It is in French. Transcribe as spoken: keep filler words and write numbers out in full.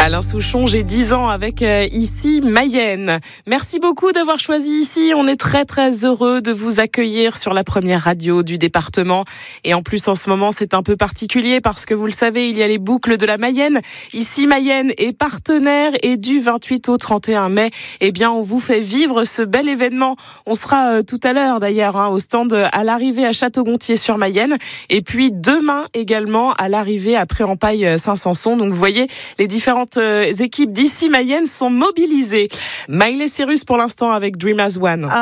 Alain Souchon, j'ai dix ans avec euh, Ici Mayenne. Merci beaucoup d'avoir choisi Ici. On est très très heureux de vous accueillir sur la première radio du département. Et en plus en ce moment c'est un peu particulier parce que vous le savez, il y a les boucles de la Mayenne. Ici Mayenne est partenaire et du vingt-huit au trente et un mai, eh bien on vous fait vivre ce bel événement. On sera euh, tout à l'heure d'ailleurs hein, au stand à l'arrivée à Château-Gontier-sur-Mayenne et puis demain également à l'arrivée à Pré-en-Paille-Saint-Sanson. Donc vous voyez, les différentes équipes d'Ici Mayenne sont mobilisées. Miley Cyrus pour l'instant avec Dream as One.